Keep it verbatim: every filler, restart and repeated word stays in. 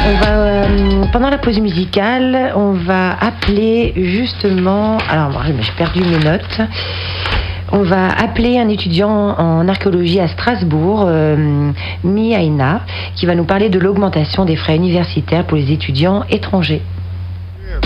On va, euh, pendant la pause musicale, on va appeler justement... Alors, moi, j'ai perdu mes notes. On va appeler un étudiant en archéologie à Strasbourg, euh, Mi Aina, qui va nous parler de l'augmentation des frais universitaires pour les étudiants étrangers.